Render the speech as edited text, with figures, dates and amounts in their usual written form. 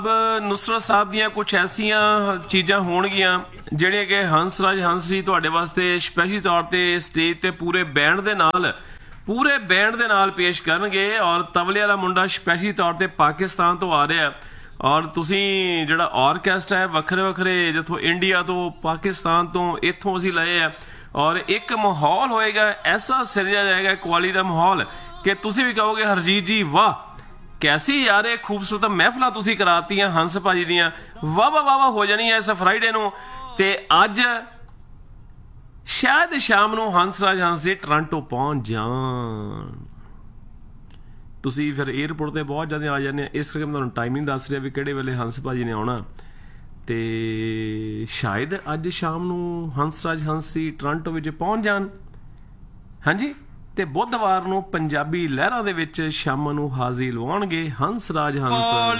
ਨੁਸਰਤ ਸਾਹਿਬ ਦੀਆਂ ਕੁਝ ਐਸੀਆਂ ਚੀਜ਼ਾਂ ਹੋਣਗੀਆਂ ਜਿਹੜੀਆਂ ਕਿ ਹੰਸਰਾਜ ਹੰਸ ਜੀ ਤੁਹਾਡੇ ਵਾਸਤੇ ਸਪੈਸ਼ਲੀ ਤੌਰ ਤੇ ਸਟੇਜ ਤੇ ਪੂਰੇ ਬੈਂਡ ਦੇ ਨਾਲ ਪੇਸ਼ ਕਰਨਗੇ। ਔਰ ਤਬਲੇ ਵਾਲਾ ਮੁੰਡਾ ਸਪੈਸ਼ਲੀ ਤੌਰ ਤੇ ਪਾਕਿਸਤਾਨ ਤੋਂ ਆ ਰਿਹਾ। ਔਰ ਤੁਸੀਂ ਜਿਹੜਾ ਆਰਕੈਸਟਰਾ ਹੈ ਵੱਖਰੇ ਵੱਖਰੇ ਜਿੱਥੋਂ ਇੰਡੀਆ ਤੋਂ ਪਾਕਿਸਤਾਨ ਤੋਂ ਇੱਥੋਂ ਅਸੀਂ ਲਏ ਆ। ਔਰ ਇੱਕ ਮਾਹੌਲ ਹੋਏਗਾ ਐਸਾ ਸਿਰਜਿਆ ਜਾਏਗਾ ਕੁਆਲੀ ਦਾ ਮਾਹੌਲ ਕਿ ਤੁਸੀਂ ਵੀ ਕਹੋਗੇ ਹਰਜੀਤ ਜੀ ਵਾਹ कैसी यार ये खूबसूरत महफिल तुसी करातियां हंस भाजी दियां वाह वाह वाह हो जानी है इस फ्राइडे नूं। ते अज शायद शाम नूं हंसराज हंस जी टोरंटो पहुंच जान। तुसी फिर एयरपोर्ट ते बहुत ज़्यादा आ जाने इस करके मैं तुहानूं टाइमिंग दस रहा भी किहड़े वेले हंस भाजी ने आउणा। ते शायद अज शाम नूं हंसराज हंस जी टोरंटो विच पहुंच जान। हाँ जी ਤੇ ਬੁੱਧਵਾਰ ਨੂੰ ਪੰਜਾਬੀ ਲਹਿਰਾਂ ਦੇ ਵਿੱਚ ਸ਼ਾਮ ਨੂੰ ਹਾਜ਼ਰੀ ਲਵਾਉਣਗੇ ਹੰਸਰਾਜ ਹੰਸ।